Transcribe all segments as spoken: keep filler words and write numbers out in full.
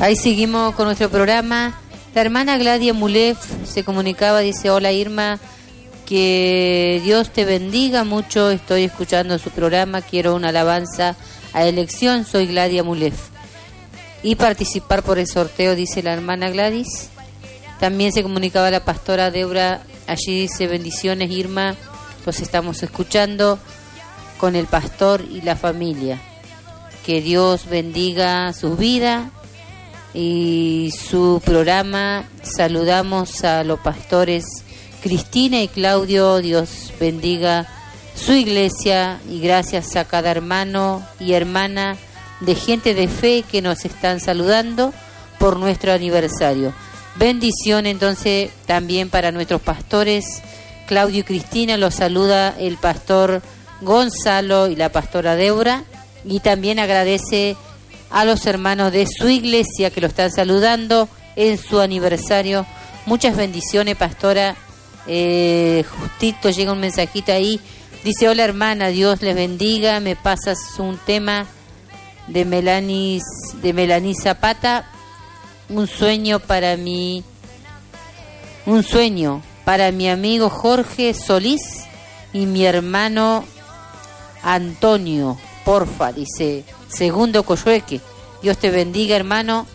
Ahí seguimos con nuestro programa. La hermana Gladia Mulef se comunicaba, dice: hola Irma, que Dios te bendiga mucho, estoy escuchando su programa, quiero una alabanza a elección, soy Gladia Mulef. Y participar por el sorteo, dice la hermana Gladys. También se comunicaba la pastora Débora, allí dice: bendiciones Irma, los estamos escuchando con el pastor y la familia. Que Dios bendiga su vida y su programa. Saludamos a los pastores Cristina y Claudio, Dios bendiga su iglesia, y gracias a cada hermano y hermana de gente de fe que nos están saludando por nuestro aniversario. Bendición entonces también para nuestros pastores Claudio y Cristina, los saluda el pastor Gonzalo y la pastora Débora, y también agradece a los hermanos de su iglesia que lo están saludando en su aniversario. Muchas bendiciones, pastora. Eh, justito llega un mensajito ahí, dice: hola hermana, Dios les bendiga, me pasas un tema de Melanie, de Melanie Zapata, un sueño para mi un sueño para mi amigo Jorge Solís y mi hermano Antonio, porfa, dice Segundo Coyhueque. Dios te bendiga, hermano.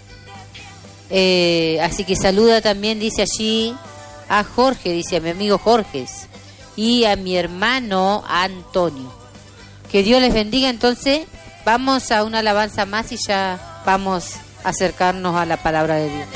Eh, así que saluda también, dice allí, a Jorge, dice a mi amigo Jorge y a mi hermano Antonio. Que Dios les bendiga. Entonces vamos a una alabanza más y ya vamos a acercarnos a la palabra de Dios.